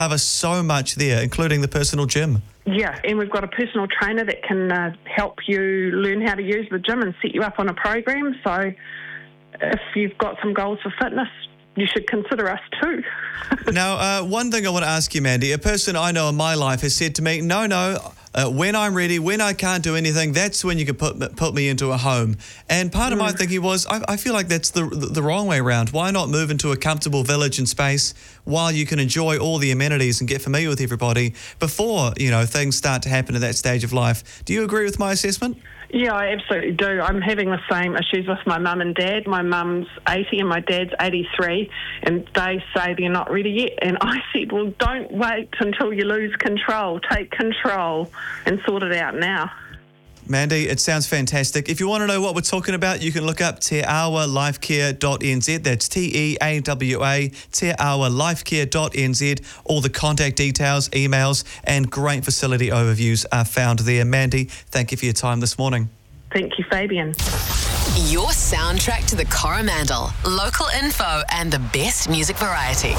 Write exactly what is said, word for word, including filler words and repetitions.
cover so much there, including the personal gym. Yeah, and we've got a personal trainer that can uh, help you learn how to use the gym and set you up on a program. So if you've got some goals for fitness, you should consider us too. Now, uh, one thing I want to ask you, Mandy, a person I know in my life has said to me, no, no, uh, when I'm ready, when I can't do anything, that's when you can put put me into a home. And part of mm. my thinking was, I, I feel like that's the, the the wrong way around. Why not move into a comfortable village and space while you can enjoy all the amenities and get familiar with everybody before, you know, things start to happen at that stage of life? Do you agree with my assessment? Yeah, I absolutely do. I'm having the same issues with my mum and dad. My mum's eighty and my dad's eighty-three, and they say they're not ready yet. And I said, well, don't wait until you lose control. Take control and sort it out now. Mandy, it sounds fantastic. If you want to know what we're talking about, you can look up te awa life care dot n z. That's T E A W A, te awa life care dot n z. All the contact details, emails, and great facility overviews are found there. Mandy, thank you for your time this morning. Thank you, Fabian. Your soundtrack to the Coromandel. Local info and the best music variety.